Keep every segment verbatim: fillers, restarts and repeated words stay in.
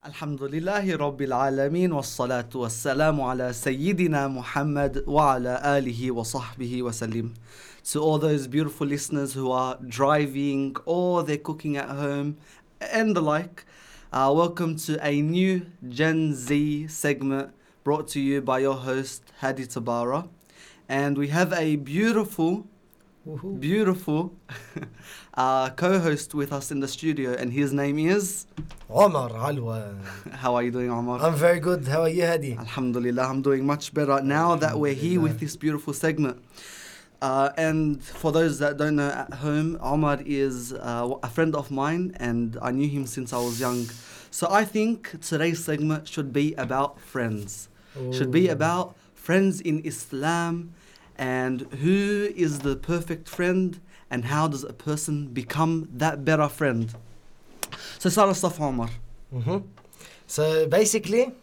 Alhamdulillahi Rabbil Alameen wassalatu wassalamu ala Sayyidina Muhammad wa ala alihi wa sahbihi wa sallim. To all those beautiful listeners who are driving or they're cooking at home and the like, uh, welcome to a new Gen Z segment brought to you by your host Hadi Tabara. And we have a beautiful Woohoo. beautiful uh, co-host with us in the studio, and his name is... Omar Alwa. How are you doing, Omar? I'm very good. How are you, Hadi? Alhamdulillah, I'm doing much better now that we're here with this beautiful segment. Uh, and for those that don't know at home, Omar is uh, a friend of mine, and I knew him since I was young. So I think today's segment should be about friends. Should be Ooh. about friends in Islam, and who is the perfect friend, and how does a person become that better friend. So start us off, Omar. Mm-hmm. So basically,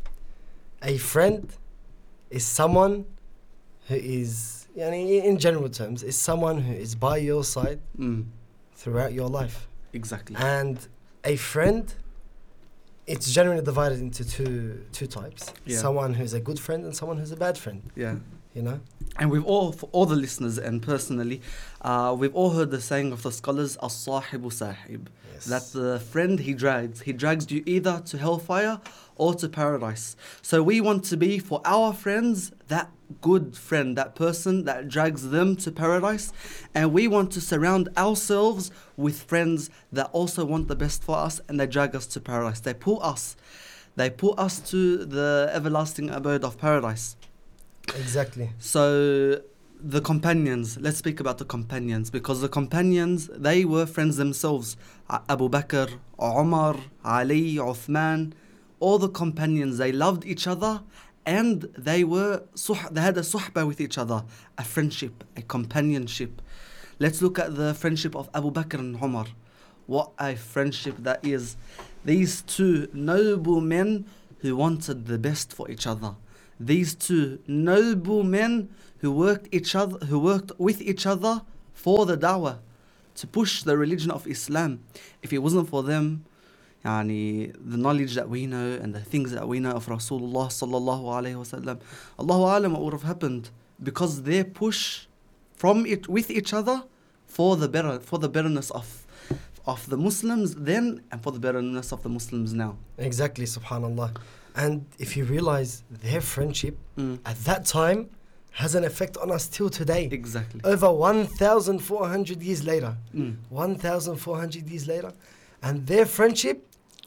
a friend is someone who is, yani, in general terms, is someone who is by your side Mm, throughout your life. exactly. And a friend, it's generally divided into two two types. Yeah. Someone who's a good friend and someone who's a bad friend. Yeah. You know? And we've all, for all the listeners and personally, uh, we've all heard the saying of the scholars, as-sahibu sahib. Yes. That the friend he drags, he drags you either to hellfire or to paradise. So we want to be, for our friends, that good friend, that person that drags them to paradise. And we want to surround ourselves with friends that also want the best for us, and they drag us to paradise. They pull us. They pull us to the everlasting abode of paradise. Exactly. So the companions, let's speak about the companions, because the companions, they were friends themselves. A- Abu Bakr, Umar, Ali, Uthman, all the companions, they loved each other, and they were suh- they had a suhbah with each other, a friendship, a companionship. Let's look at the friendship of Abu Bakr and Umar. What a friendship that is. These two noble men who wanted the best for each other. These two noble men who worked each other, who worked with each other for the da'wah, to push the religion of Islam. If it wasn't for them, yani, the knowledge that we know and the things that we know of Rasulullah sallallahu alaihi wasallam, Allahu alam what would have happened, because their push from it with each other for the better, for the betterness of of the Muslims then, and for the betterness of the Muslims now. Exactly, subhanallah. And if you realize their friendship Mm. at that time has an effect on us till today. Exactly. Over one thousand four hundred years later. Mm. one thousand four hundred years later. And their friendship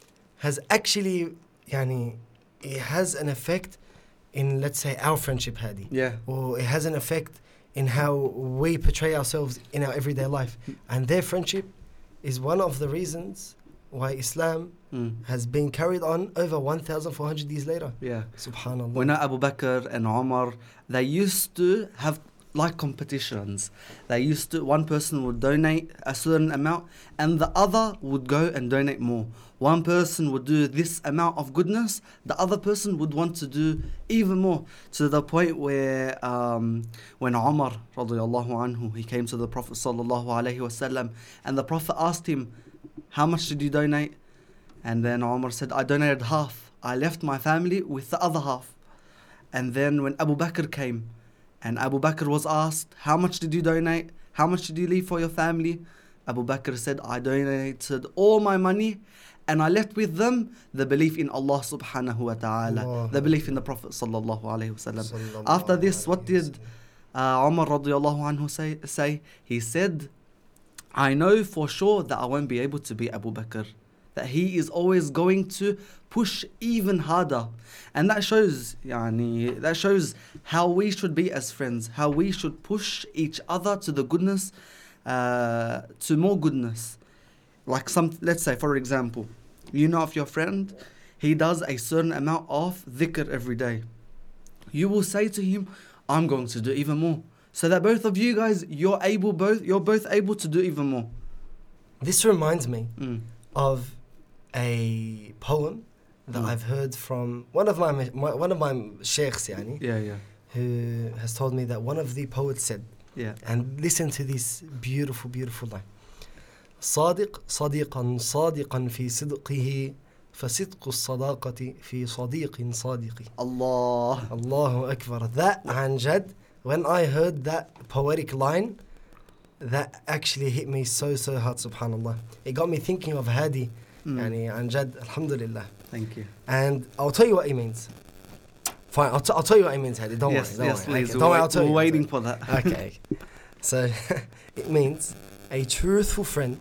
has actually, yani, it has an effect in, let's say, our friendship, Hadi. Yeah. Or it has an effect in how we portray ourselves in our everyday life. And their friendship is one of the reasons why Islam Mm. has been carried on over one thousand four hundred years later. Yeah. Subhanallah. We know Abu Bakr and Umar, they used to have like competitions. They used to, one person would donate a certain amount and the other would go and donate more. One person would do this amount of goodness, the other person would want to do even more, to the point where um, when Umar radiyallahu anhu, he came to the Prophet sallallahu alaihi wasallam, and the Prophet asked him, how much did you donate? And then Umar said, I donated half. I left my family with the other half. And then when Abu Bakr came, and Abu Bakr was asked, how much did you donate? How much did you leave for your family? Abu Bakr said, I donated all my money, and I left with them the belief in Allah subhanahu wa ta'ala, Allah. the belief in the Prophet sallallahu alayhi wasallam. Sallallahu After this, what alayhi did uh, Umar radiyallahu anhu say, say? He said, I know for sure that I won't be able to be Abu Bakr, that he is always going to push even harder. And that shows, yani, that shows how we should be as friends, how we should push each other to the goodness, uh, to more goodness. Like some, let's say, for example, you know of your friend, he does a certain amount of dhikr every day. You will say to him, I'm going to do even more. So that both of you guys, you're able both, you're both able to do even more. This reminds me Mm. of a poem that Mm. I've heard from one of my, my one of my sheikhs, yani, Yeah, yeah, who has told me that one of the poets said, yeah. and listen to this beautiful, beautiful line. صادق صديقا صادقا في صدقه فصدق الصداقة في صديق صادق. Allah. Allahu Akbar. That, Anjad, when I heard that poetic line, that actually hit me so, so hard, subhanallah. It got me thinking of Hadi. Mm. Yani, Anjad, alhamdulillah. Thank you. And I'll tell you what he means. Fine, I'll, t- I'll tell you what he means, Hadi. Don't yes, worry. Don't yes, worry. please. Okay, We're, don't worry, I'll wait- tell we're you. waiting for that. Okay. So, it means a truthful friend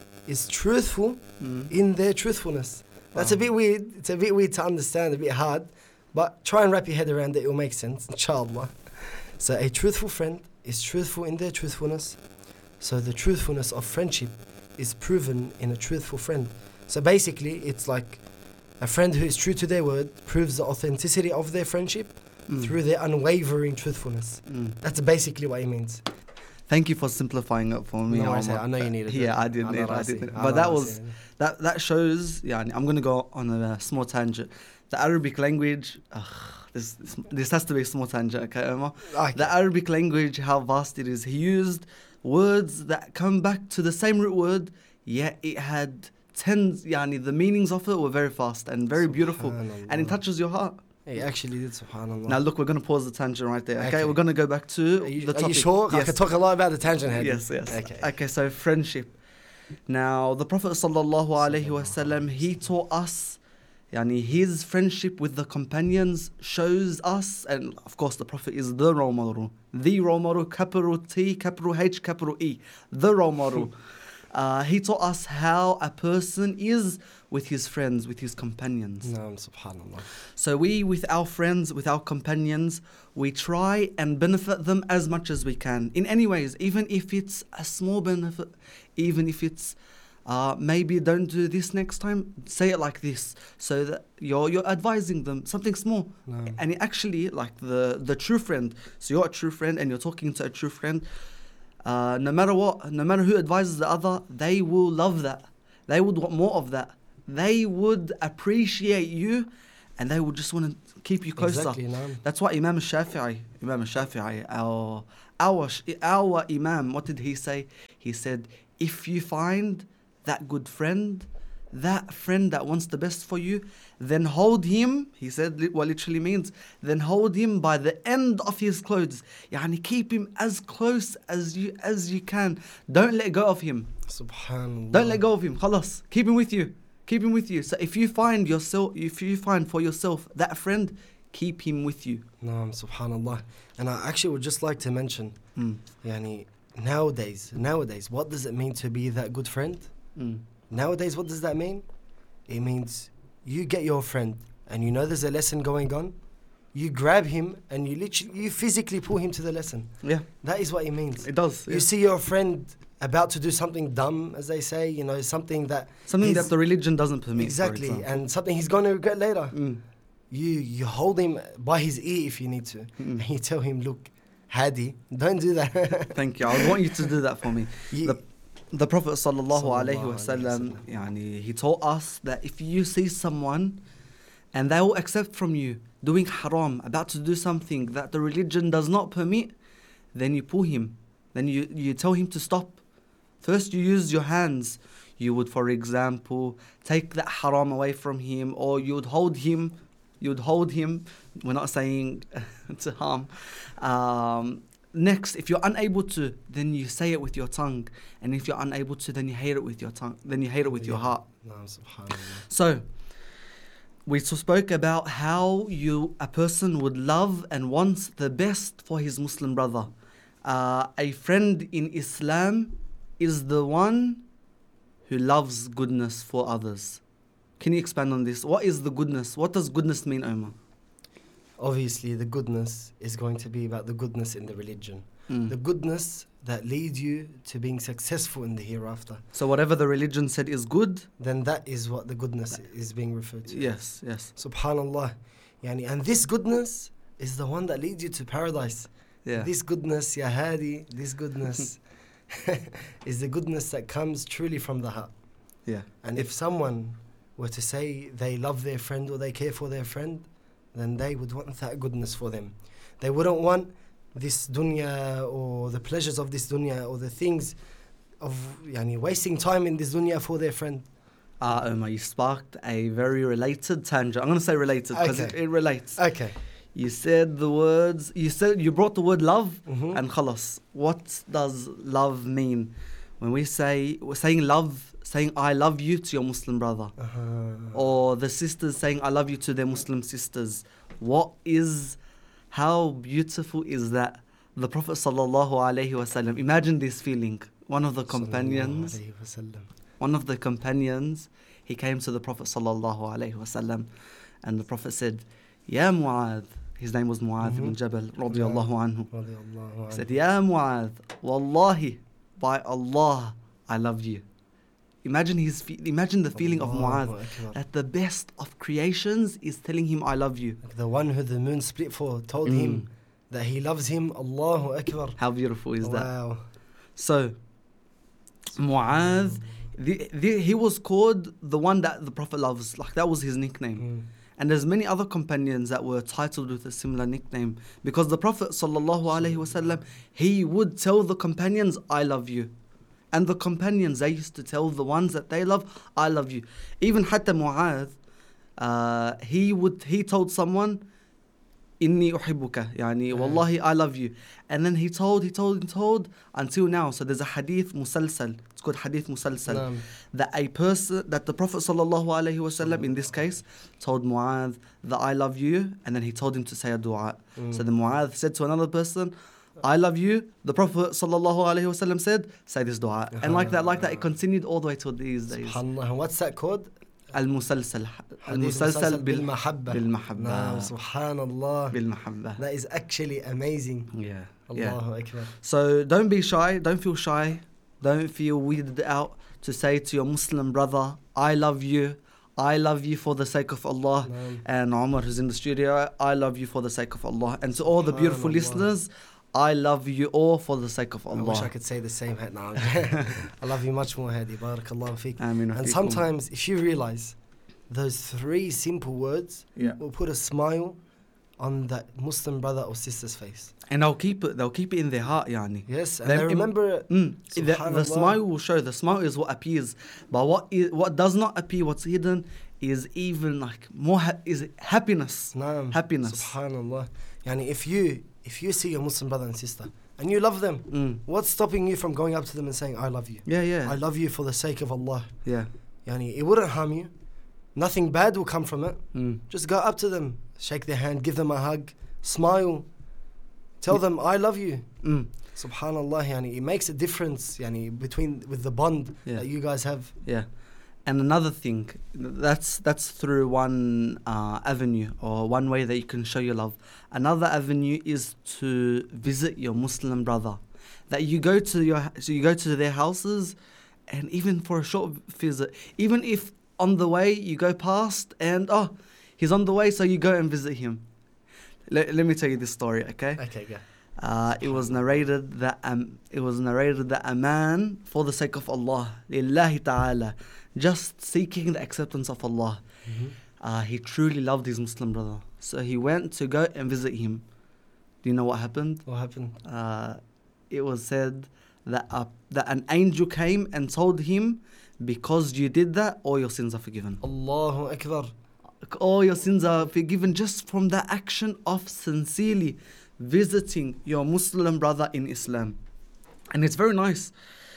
is truthful Mm. in their truthfulness. That's Wow. a bit weird. It's a bit weird to understand, a bit hard. But try and wrap your head around it, it will make sense, inshallah. So a truthful friend is truthful in their truthfulness. So the truthfulness of friendship is proven in a truthful friend. So basically, it's like a friend who is true to their word proves the authenticity of their friendship Mm. through their unwavering truthfulness. Mm. That's basically what he means. Thank you for simplifying it for me. No, I, Omar. say, I know you needed it. Yeah, I did I need know it. I I did see. need it. I But know that I was see. that that shows. Yeah, I'm gonna go on a small tangent. The Arabic language. Ugh, this, this this has to be a small tangent, okay, Omar? Okay. The Arabic language, how vast it is. He used words that come back to the same root word, yet it had tens. Yani the meanings of it were very fast and very beautiful, and it Subhanallah. touches your heart. He actually did, subhanallah. Now look, we're gonna pause the tangent right there. Okay, Okay. we're gonna go back to Are you, the are topic. you sure? I Yes. could talk a lot about the tangent head. Yes, yes. Okay. Okay, so friendship. Now, the Prophet sallallahu alaihi wasallam, he taught us, yani his friendship with the companions shows us, and of course the Prophet is the role model, the role model, capital T, capital H, capital E, the role model. Uh, he taught us how a person is with his friends, with his companions. No, subhanallah. So we, with our friends, with our companions, we try and benefit them as much as we can in any ways, even if it's a small benefit, even if it's uh, maybe don't do this next time, say it like this, so that you're you're advising them something small, No. and it actually like the the true friend. So you're a true friend, and you're talking to a true friend. Uh, no matter what, no matter who advises the other, they will love that. They would want more of that. They would appreciate you, and they would just want to keep you closer. Exactly, no. That's why Imam Shafi'i, Imam Shafi'i, our, our, our Imam, what did he say? He said, if you find that good friend, that friend that wants the best for you, then hold him, he said li- what literally means, then hold him by the end of his clothes. Yani keep him as close as you as you can. Don't let go of him. Subhanallah. Don't let go of him. Khalas. Keep him with you. Keep him with you. So if you find yourself, if you find for yourself that friend, keep him with you. No, subhanallah. And I actually would just like to mention, Mm. yani, nowadays, nowadays, what does it mean to be that good friend? Mm. Nowadays, what does that mean? It means you get your friend and you know there's a lesson going on. You grab him and you literally, you physically pull him to the lesson. Yeah, That is what it means. it does. You yeah. see your friend about to do something dumb, as they say, you know, something that Something he's- that the religion doesn't permit. for exactly, example. and something he's going to regret later. Mm. You you hold him by his ear if you need to, Mm. and you tell him, look, Hadi, don't do that. Thank you. I would want you to do that for me. You- The, the Prophet sallallahu alaihi Sallallahu wasallam, alayhi yani, he taught us that if you see someone and they will accept from you doing haram, about to do something that the religion does not permit, then you pull him. Then you, you tell him to stop. First you use your hands. You would, for example, take that haram away from him, or you would hold him. You would hold him. We're not saying to harm. Um, next, if you're unable to, then you say it with your tongue. And if you're unable to, then you hate it with your tongue. Then you hate it with your Yeah. heart. No, subhanallah. So, we s- spoke about how you a person would love and wants the best for his Muslim brother. Uh, a friend in Islam is the one who loves goodness for others. Can you expand on this? What is the goodness? What does goodness mean, Omar? Obviously, the goodness is going to be about the goodness in the religion. Mm. The goodness that leads you to being successful in the hereafter. So whatever the religion said is good, Then that is what the goodness is being referred to. yes, yes, Subhanallah. Yani, and this goodness is the one that leads you to paradise. yeah. This goodness, Ya Hadi, this goodness is the goodness that comes truly from the heart. Yeah. And if someone were to say they love their friend or they care for their friend, then they would want that goodness for them. They wouldn't want this dunya or the pleasures of this dunya or the things of yani, wasting time in this dunya for their friend. Ah, Omar, you sparked a very related tangent. I'm going to say related because Okay. it, it relates. Okay. You said the words, you said, you brought the word love Mhm. and khalas. What does love mean? When we say, we're saying love, saying I love you to your Muslim brother. Uh-huh. Or the sisters saying I love you to their Muslim sisters. What is, how beautiful is that? The Prophet sallallahu alaihi wasallam, imagine this feeling. One of the companions, Sallallahu alayhi wa sallam. one of the companions, he came to the Prophet sallallahu alaihi wasallam, and the Prophet said, Ya Mu'adh, his name was Mu'adh ibn Mhm. Jabal, radiyallahu anhu. Radiyallahu He anhu. said, Ya Mu'adh, Wallahi, by Allah, I love you. Imagine his, fe- imagine the feeling of Allahu Mu'adh, Akbar. that the best of creations is telling him, I love you. Like the one who the moon split for told Mm. him that he loves him. Allahu Akbar. How beautiful is that? Wow. So, Mu'adh, the, the, he was called the one that the Prophet loves. Like, that was his nickname. Mm. And there's many other companions that were titled with a similar nickname. Because the Prophet sallallahu alaihi wasallam, he would tell the companions, I love you. And the companions, they used to tell the ones that they love, I love you. Even Hatta Mu'adh, uh, he would, he told someone, Inni uhibbuka, yani, wallahi, I love you. And then he told, he told, he told, until now. So there's a hadith musalsal, it's called hadith musalsal, Naam. that a person, that the Prophet sallallahu alaihi wasallam, in this case, told Mu'adh that I love you, and then he told him to say a dua. Mm. So the Mu'adh said to another person, I love you. The Prophet sallallahu alaihi wasallam said, say this dua. And like that, like that, it continued all the way till these days. Subhanallah. What's that called? Al-musalsal. Hadith Al-musalsal musalsal bil bil-mahabba. bil-mahabba. Naam, Subhanallah. Bil-mahabba. That is actually amazing. Yeah. Yeah. Allahu Akbar. So don't be shy, don't feel shy, don't feel weirded out to say to your Muslim brother, I love you, I love you for the sake of Allah. Naam. And Umar who's in the studio, I love you for the sake of Allah. And to all the beautiful Subhanallah. listeners, I love you all for the sake of I wish I Allah. could say the same. Now, I love you much more, Hadi. Barakallahu feek. Ameen wa And feekum. sometimes, if you realize those three simple words Yeah. will put a smile on that Muslim brother or sister's face. And they'll keep it, they'll keep it in their heart, yani. Yes, and Then they im- remember it. Mm. The, the Subhanallah. smile will show. The smile is what appears, but what is, what does not appear, what's hidden, is even like more ha- is happiness. Naam. Happiness. Subhanallah. Yani if you if you see your Muslim brother and sister and you love them, Mm. what's stopping you from going up to them and saying, I love you? Yeah, yeah, I love you for the sake of Allah. yeah. Yani it wouldn't harm you. Nothing bad will come from it. Mm. Just go up to them, shake their hand, give them a hug, smile, tell Yeah. them I love you. Mm. Subhanallah, yani it makes a difference, yani between with the bond Yeah. that you guys have. Yeah. And another thing, that's that's through one uh, avenue or one way that you can show your love. Another avenue is to visit your Muslim brother. That you go to your so you go to their houses, and even for a short visit, even if on the way you go past and oh, he's on the way, so you go and visit him. Let, let me tell you this story, okay? Okay, go. Uh, it was narrated that um, it was narrated that a man, for the sake of Allah, lillahi ta'ala, just seeking the acceptance of Allah, Mm-hmm. uh, he truly loved his Muslim brother. So he went to go and visit him. Do you know what happened? What happened? Uh, it was said that uh, that an angel came and told him, because you did that, all your sins are forgiven. Allahu Akbar. All your sins are forgiven just from the action of sincerely visiting your Muslim brother in Islam. And it's very nice.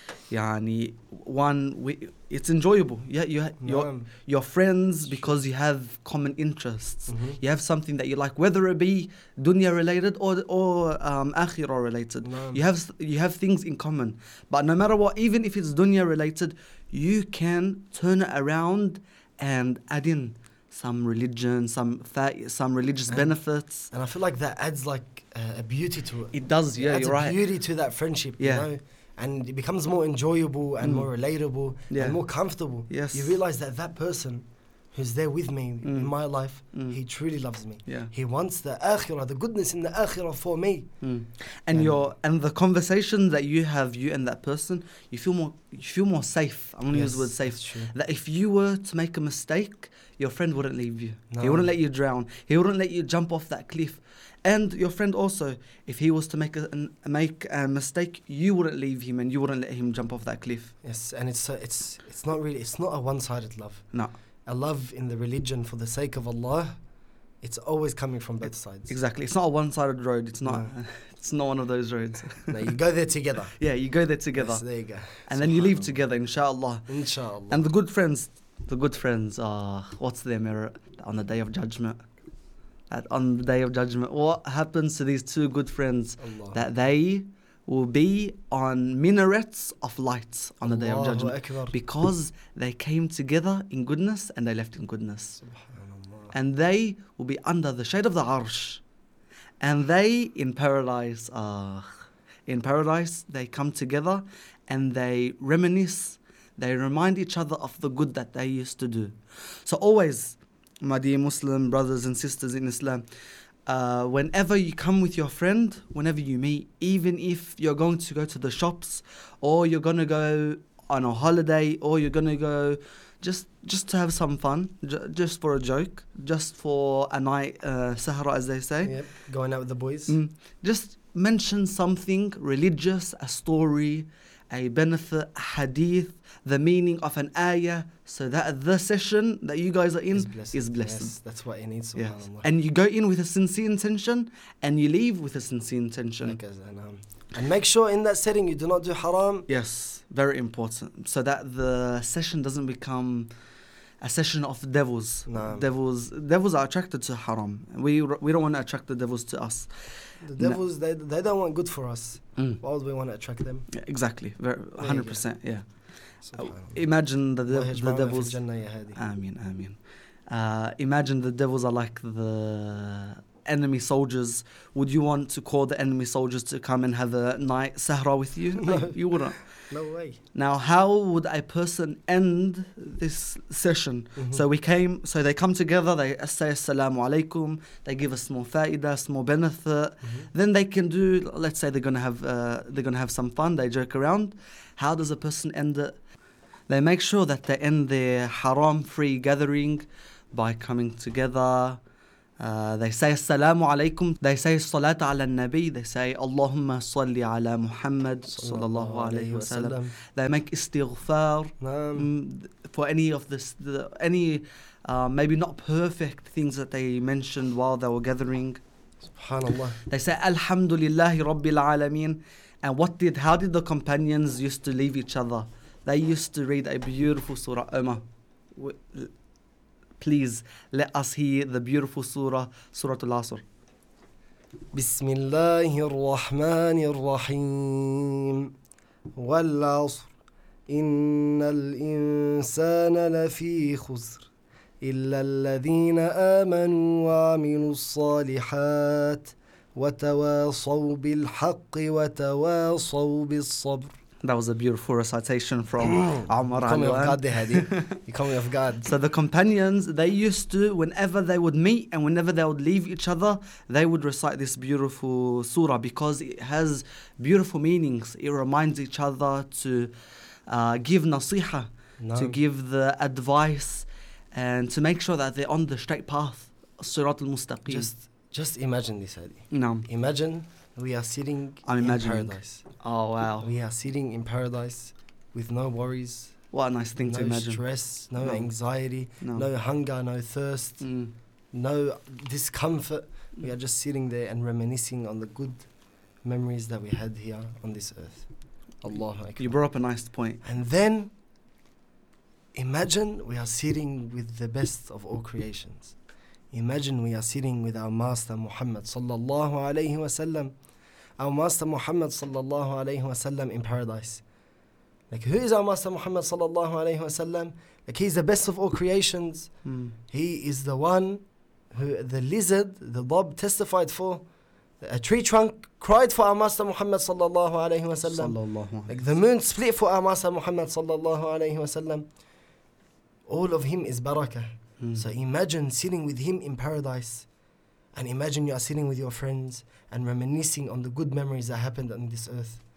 Yani, one, we, it's enjoyable. Yeah, you, you're, Naam. you're friends because you have common interests. Mhm. You have something that you like, whether it be dunya related or or um, akhirah related. Naam. You have s- you have things in common. But no matter what, even if it's dunya related, you can turn it around and add in some religion, some fa- some religious And- benefits. And I feel like that adds like uh, a beauty to it. It does, It yeah, adds you're a right. beauty to that friendship, Yeah. you know? And it becomes more enjoyable and Mm. more relatable Yeah. and more comfortable. Yes. You realize that that person who's there with me Mm. in my life, Mm. he truly loves me. Yeah. He wants the akhirah, the goodness in the akhirah for me. Mm. And And- your and the conversation that you have, you and that person, you feel more you feel more safe. I'm gonna use the word safe. that's true. That if you were to make a mistake, your friend wouldn't leave you. He No. wouldn't let you drown. He wouldn't let you jump off that cliff. And your friend also, if he was to make a, an, make a mistake, you wouldn't leave him and you wouldn't let him jump off that cliff. Yes, and it's uh, it's it's not really it's not a one-sided love. No. A love in the religion for the sake of Allah, it's always coming from both sides. Exactly. It's not a one-sided road. It's not. No. It's not one of those roads. No, you go there together. Yeah, you go there together. Yes, there you go. And then you leave Subhanallah. together, inshallah. Inshallah. And the good friends, the good friends are, what's their merit on the day of judgment? That on the day of judgment, what happens to these two good friends? Allah. That they will be on minarets of lights on the day of Allahu judgment. Akbar. Because they came together in goodness and they left in goodness. Subhanallah. And they will be under the shade of the arsh. And they in paradise are, in paradise they come together and they reminisce, they remind each other of the good that they used to do. So always, my dear Muslim brothers and sisters in Islam, uh, whenever you come with your friend, whenever you meet, even if you're going to go to the shops or you're going to go on a holiday or you're going to go just just to have some fun, j- just for a joke, just for a night uh, sahra as they say, Yep. Going out with the boys. mm, just mention something religious, a story, a benefit, a hadith, the meaning of an ayah, so that the session that you guys are in Is blessed. is blessed. Yes, that's what it needs. Yes. Subhanallah. And you go in with a sincere intention and you leave with a sincere intention. Like as- and, um, and make sure in that setting you do not do haram. Yes, very important. So that the session doesn't become a session of devils. No. Devils devils are attracted to haram. We we don't want to attract the devils to us. The No. devils, they they don't want good for us. Mm. Why would we want to attract them? Yeah, exactly. Very you one hundred percent. Yeah. Uh, Subhanallah. imagine the, Allah the, the yajma'una fil devils. jannah ya hadi. Ameen, ameen. Uh, imagine the devils are like the enemy soldiers. Would you want to call the enemy soldiers to come and have a night sahra with you? No. You wouldn't. No way. Now, how would a person end this session? Mhm. So we came, so they come together, they say assalamu alaikum, they give us small fa'idah, small benefit. Mhm. Then they can do, let's say they're gonna have, uh, they're gonna have some fun, they joke around. How does a person end it? They make sure that they end their haram-free gathering by coming together. Uh, they say assalamu alaikum. They say salat ala nabi. They say Allahumma salli ala Muhammad sallallahu alayhi wa sallam. They make istighfar Naam. mm, for any of this, the, any uh, maybe not perfect things that they mentioned while they were gathering. Subhanallah. They say Alhamdulillahi Rabbil Alameen. And what did, how did the companions used to leave each other? They used to read a beautiful surah. Omar, w- l- please let us hear the beautiful surah, Surah Al-Asr. بسم الله الرحمن الرحيم والعصر إن الإنسان لفي خسر إلا الذين آمنوا وعملوا الصالحات وتواصوا بالحق وتواصوا بالصبر. That was a beautiful recitation from Umar You call me off Alwan. guard there, Hadi. You call me off guard. So the companions, they used to, whenever they would meet and whenever they would leave each other, they would recite this beautiful surah because it has beautiful meanings. It reminds each other to uh, give nasiha, No. to give the advice, and to make sure that they're on the straight path. Sirat al-Mustaqim. Just, just imagine this, Hadi. no. Imagine we are sitting I'm in imagining. paradise. Oh, wow. We are sitting in paradise with no worries, What a nice thing no to imagine. stress, no, No. anxiety, No. no hunger, no thirst, Mm. no discomfort. We are just sitting there and reminiscing on the good memories that we had here on this earth. Allahu Akbar. You brought up a nice point. And then imagine we are sitting with the best of all creations. Imagine we are sitting with our Master Muhammad sallallahu alayhi wasallam. Our Master Muhammad sallallahu alayhi wasallam in paradise. Like, who is our Master Muhammad sallallahu alayhi wasallam? Like, he's the best of all creations. Mm. He is the one who the lizard, the dab testified for. A tree trunk cried for our Master Muhammad sallallahu alayhi wasallam. Sallallahu Like, the moon split for our Master Muhammad sallallahu alayhi wasallam. All of him is barakah. Mm. So imagine sitting with him in paradise, and imagine you are sitting with your friends and reminiscing on the good memories that happened on this earth.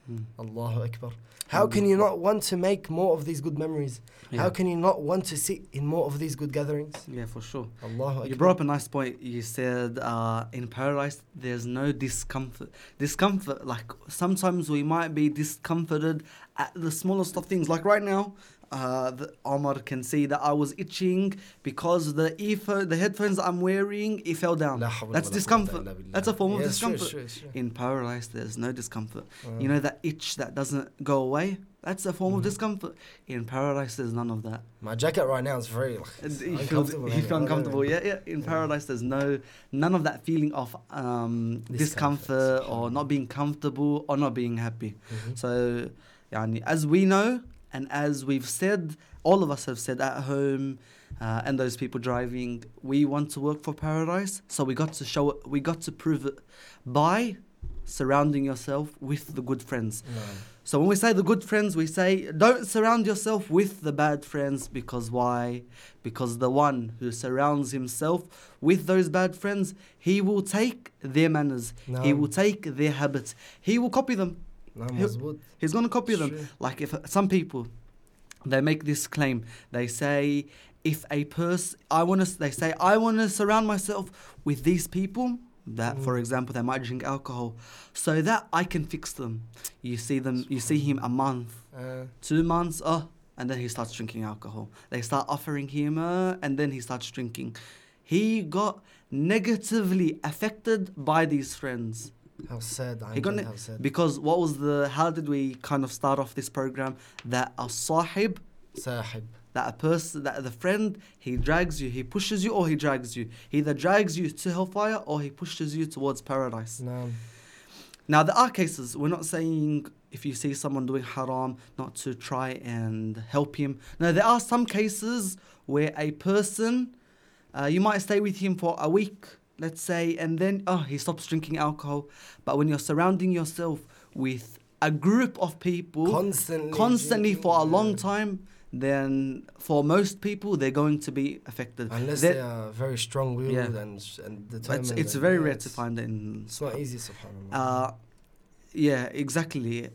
Mm. Allahu Akbar. How can you not want to make more of these good memories? Yeah. How can you not want to sit in more of these good gatherings? Yeah, for sure. Allahu Akbar. You brought up a nice point. You said uh, in paradise there's no discomfort. Discomfort, like sometimes we might be discomforted at the smallest of things. Like right now, uh, the, Omar can see that I was itching because the earphone, the headphones I'm wearing, it fell down. La hawla That's wa la quwwata discomfort. illa billah. That's a form of Yes, sure, discomfort. sure, sure. In paradise, there's no discomfort. Uh, You know that itch that doesn't go away? That's a form Mhm. of discomfort. In paradise, there's none of that. my jacket right now is very like, And it's you feel, uncomfortable. you man. feel I don't uncomfortable. know. Yeah, yeah. In Yeah. paradise, there's no none of that feeling of um, Discomfort, discomfort or subhanAllah. not being comfortable or not being happy. Mhm. So, yani, as we know and as we've said, all of us have said at home, uh, and those people driving, we want to work for paradise. So we got to show it. We got to prove it by surrounding yourself with the good friends. No. So when we say the good friends, we say don't surround yourself with the bad friends, because why? Because the one who surrounds himself with those bad friends, he will take their manners, No. he will take their habits, he will copy them. No, He- mazboot. He's going to copy It's them. true. Like if some people, they make this claim. They say if a person, I want to, they say I want to surround myself with these people. That, for Mm. example, they might drink alcohol, so that I can fix them. You see them, you see him a month, Uh, two months, oh, and then he starts drinking alcohol. They start offering him, uh, and then he starts drinking. He got negatively affected by these friends. how sad. He got Anjan, ne- how sad. Because what was the, how did we kind of start off this program? That a sahib, Sahib. that a person, that the friend, he drags you, he pushes you or he drags you. He either drags you to hellfire or he pushes you towards paradise. No. Now, there are cases, we're not saying if you see someone doing haram, not to try and help him. No, there are some cases where a person, uh, you might stay with him for a week, let's say, and then, oh, he stops drinking alcohol. But when you're surrounding yourself with a group of people Constantly. constantly drinking, for a long yeah. time, then for most people, they're going to be affected. Unless They're- they are very strong-willed Yeah. and and determined. It's, it's and- very yeah, rare it's- to find it in. It's not easy, subhanAllah. Uh, yeah, exactly.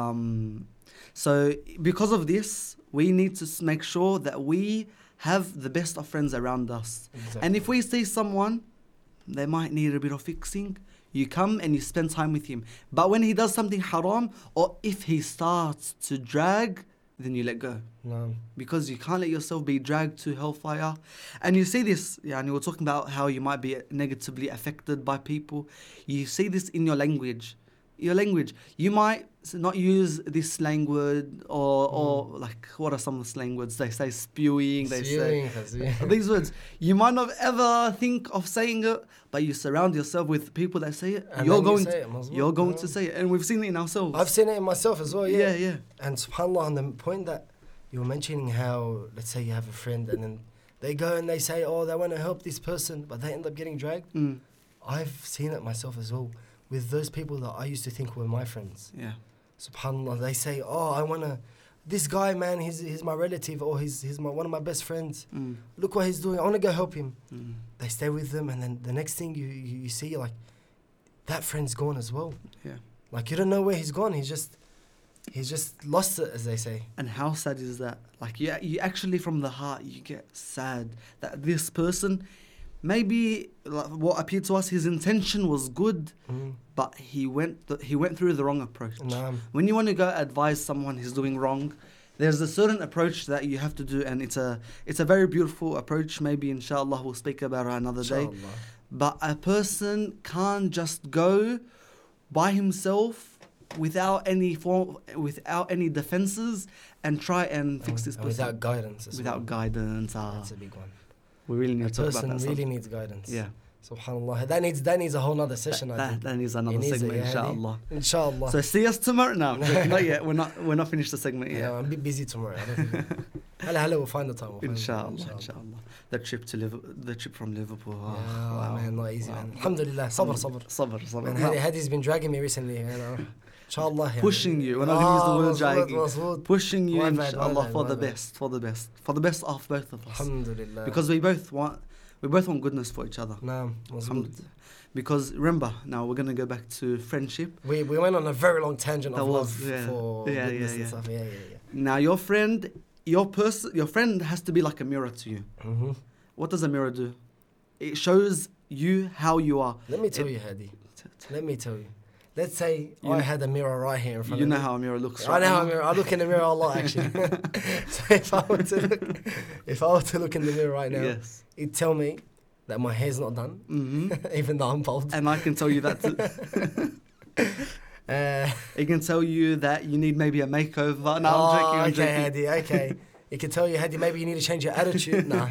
Um, so because of this, we need to s- make sure that we have the best of friends around us. Exactly. And if we see someone, they might need a bit of fixing, you come and you spend time with him. But when he does something haram, or if he starts to drag, then you let go. No. Because you can't let yourself be dragged to hellfire. And you see this, yeah, and we were talking about how you might be negatively affected by people. You see this in your language. Your language. You might s- not use this slang word, or, or like, what are some of the slang words? They say spewing, they say Spewing, has- these words. You might not ever think of saying it, but you surround yourself with people that say it. And you're then you going, say to, it, mazboot, you're going yeah. to say it. And we've seen it in ourselves. I've seen it in myself as well, yeah, yeah. yeah. And subhanAllah, on the point that you were mentioning how, let's say you have a friend and then they go and they say, oh, they want to help this person, but they end up getting dragged. Mm, I've seen it myself as well with those people that I used to think were my friends. yeah. SubhanAllah, they say, oh, I want to, this guy, man, he's, he's my relative or he's, he's my, one of my best friends. Mm, Look what he's doing. I want to go help him. mm, They stay with them and then the next thing you, you, you see, like, that friend's gone as well. yeah. Like, you don't know where he's gone. He's just, he's just lost it, as they say. And how sad is that? Like, you, you actually, from the heart, you get sad that this person, maybe like, what appeared to us, his intention was good, Mm. but he went th- he went through the wrong approach. Naam. When you want to go advise someone who's doing wrong, there's a certain approach that you have to do, and it's a it's a very beautiful approach. Maybe inshallah we'll speak about it another day. Inshallah. But a person can't just go by himself without any form, without any defenses, and try and fix And- this and person without guidance as without well. guidance. Ah, That's a big one. we really need A to talk person about that. really subject. needs guidance. Yeah, Subhanallah. That needs that needs a whole other session. that, I that, think. that needs another needs it, segment, yeah, inshallah. Inshallah. So see us tomorrow. No, I'm joking. Not yet. We're not. We're not finished the segment yeah, yet. I'm a bit busy tomorrow. I don't think. Hala, hala, we'll find the time. We'll find the time, Inshallah, inshallah. The trip to Liverpool, the trip from Liverpool. Oh, Yeah, wow. man, not easy, Wow. man. Alhamdulillah, sabr, sabr. Sabr, sabr. Man, No. Hadi, Hadi's been dragging me recently, you know. Inshallah. yeah. Pushing you. We're not going to use the word Ah, dragging. mazboot, mazboot. Pushing you, My bad, my inshallah, bad, for my the bad. best, for the best, for the best of both of us. Alhamdulillah. Because we both want, We both want goodness for each other. No, was good. Alhamdulillah. Because remember, now we're going to go back to friendship. We we went on a very long tangent That of was- love yeah. for Yeah, goodness yeah, and yeah. stuff. Yeah, yeah, yeah. Now your friend, your person, your friend has to be like a mirror to you. Mm-hmm. What does a mirror do? It shows you how you are. Let me tell It- you, Hadi. Let me tell you. Let's say You I know- had a mirror right here in front You of know me. how a mirror looks. I right know how now. a mirror. I look in the mirror a lot, actually. So if I were to look, if I were to look in the mirror right now, Yes. it'd tell me that my hair's not done, hmm even though I'm bald. And I can tell you that. Too. Uh, It can tell you that you need maybe a makeover. No, oh, I'm joking. I'm okay, joking. Hadi. Okay, it can tell you, Hadi, maybe you need to change your attitude. Nah.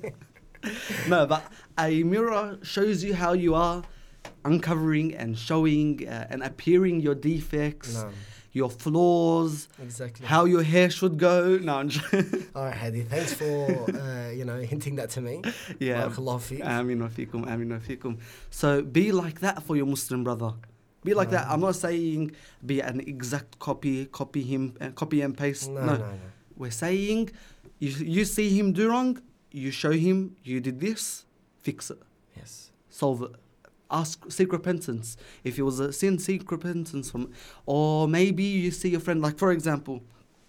No, but a mirror shows you how you are, uncovering and showing uh, and appearing your defects, No, your flaws, exactly. how your hair should go. No, I'm joking. All right, Hadi. Thanks for uh, you know hinting that to me. Yeah. Barakallahu feek. Ameen wa fikum, ameen wa fikum. So be like that for your Muslim brother. Be like that. I'm not saying be an exact copy, copy him, uh, copy and paste. No, No, no, no. we're saying you you see him do wrong, you show him you did this, fix it, Yes. solve it. Ask, seek repentance. If it was a sin, seek repentance from. Or maybe you see your friend, like for example,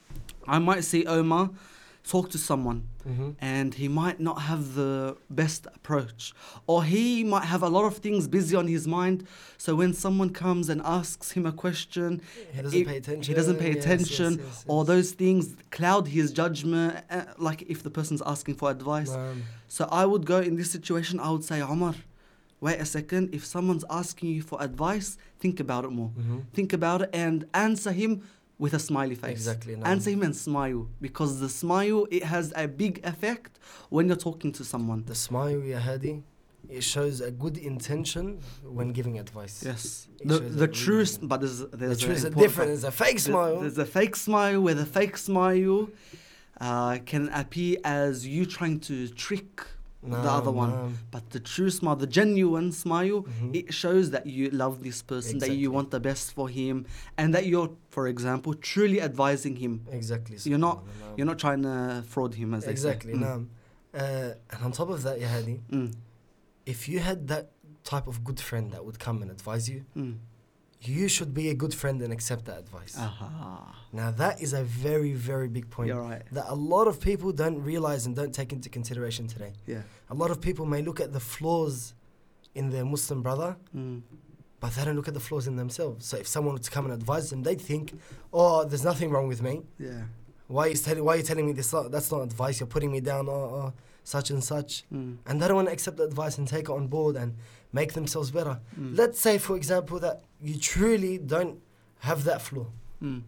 I might see Omar talk to someone Mm-hmm. and he might not have the best approach, or he might have a lot of things busy on his mind. So when someone comes and asks him a question, He doesn't it- pay attention. he doesn't pay Yes, attention, yes, yes, or yes. those things cloud his judgment. Uh, like if the person's asking for advice. Um, So I would go in this situation. I would say, Omar, wait a second. If someone's asking you for advice, think about it more. mhm. Think about it and answer him with a smiley face. Exactly. No. Answer him and smile, because the smile, it has a big effect when you're talking to someone. The smile, ya Hadi, it shows a good intention when giving advice. Yes. It The shows the a true, really- s- but there's The there's truth is an a important different. fact. It's a fake There- smile. There's a fake smile where the fake smile uh, can appear as you trying to trick the other one. no. But the true smile, the genuine smile, Mhm. it shows that you love this person, that Exactly. you want the best for him, and that you're, for example, truly advising him. Exactly. You're not- subhanallah, no. You're not trying to fraud him, as Exactly. they say. No. Uh, and on top of that, ya Hadi, Mm. if you had that type of good friend that would come and advise you, Mm. you should be a good friend and accept that advice. Aha. Now that is a very, very big point You're right. that a lot of people don't realize and don't take into consideration today. Yeah. A lot of people may look at the flaws in their Muslim brother, Mm. but they don't look at the flaws in themselves. So if someone were to come and advise them, they'd think, "Oh, there's nothing wrong with me. Yeah. Why are you telling? Why are you telling me this? That's not advice. You're putting me down. Oh, oh, such and such." Mm. And they don't want to accept the advice and take it on board and make themselves better. Mm. Let's say, for example, that you truly don't have that flaw. Mm.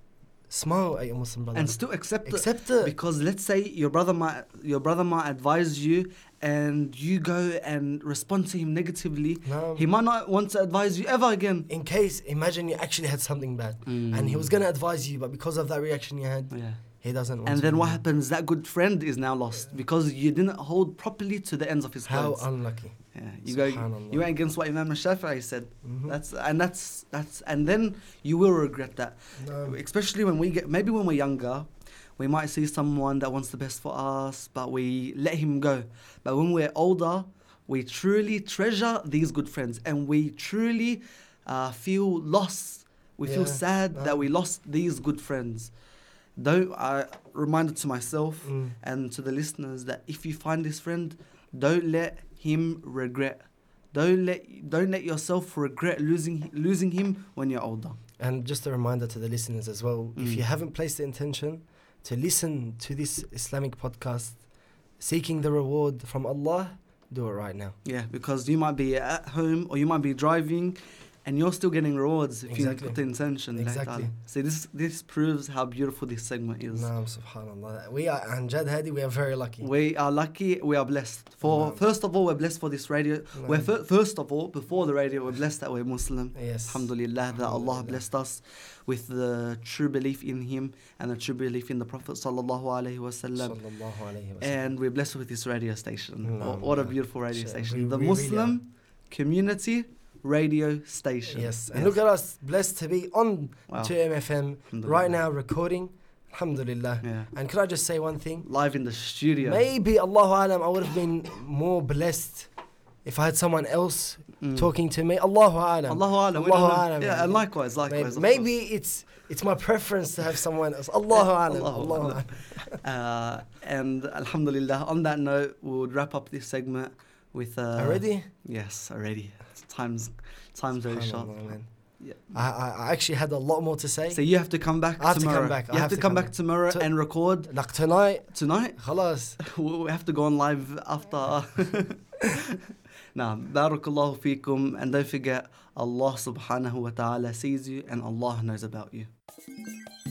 Smile at your Muslim brother. And still accept it. accept it. Because let's say your brother might your brother might advise you, and you go and respond to him negatively. No. He might not want to advise you ever again. In case, imagine you actually had something bad, and he was gonna advise you, but because of that reaction you had, Yeah. he doesn't want And to. then what do it. happens? That good friend is now lost because you didn't hold properly to the ends of his How words. unlucky. Yeah. You go. Subhanallah. You went against what Imam Shafi'i said. Mhm. That's and that's that's and then you will regret that. No. Especially when we get maybe when we're younger, we might see someone that wants the best for us, but we let him go. But when we're older, we truly treasure these good friends, and we truly uh, feel lost. We feel Yeah, sad no. that we lost these good friends. Don't I reminded to myself Mm. and to the listeners that if you find this friend, don't let him regret. Don't let don't let yourself regret losing losing him when you're older. And just a reminder to the listeners as well, if Mm. you haven't placed the intention to listen to this Islamic podcast, seeking the reward from Allah, do it right now. Yeah, because you might be at home or you might be driving, and you're still getting rewards if Exactly. you put the intention. Allah Exactly. Ta'ala. See, this this proves how beautiful this segment is. No, subhanallah. We are, and Jad Hadi, we are very lucky. We are lucky. We are blessed. For No. first of all, we're blessed for this radio. No. We're fir- first of all, before the radio, we're blessed that we're Muslim. Yes. Alhamdulillah, that Allah Alhamdulillah. blessed us with the true belief in Him and the true belief in the Prophet sallallahu alaihi wasallam. Sallallahu alayhi wa sallam. And we're blessed with this radio station. No, Wha- what a no. beautiful radio Sure, station. we- the we really Muslim Community Radio Station. Yes, and look at us, blessed to be on Wow. two M F M Alhamdulillah. right now, recording Alhamdulillah. Yeah. And could I just say one thing? Live in the studio. Maybe, Allahu Alam, I would have been more blessed if I had someone else Mm. talking to me. Allahu Alam. Allahu Alam. we Allahu don't know. Alam. Yeah, and likewise, Maybe, likewise. of maybe it's it's my preference to have someone else. Allahu Alam. Allahu Allahu Alam. Alam. Uh, and Alhamdulillah, on that note, we would wrap up this segment with. Uh, Already? Yes, already. Time's time's very short. Subhanallah, man. Yeah. I, I I actually had a lot more to say. So you have to come back I have to come tomorrow. back. I You have, have to, to come come back back. tomorrow To- and record Like tonight, tonight. خلاص. We have to go on live after. Nah, barakallahu feekum, and don't forget, Allah subhanahu wa ta'ala sees you and Allah knows about you.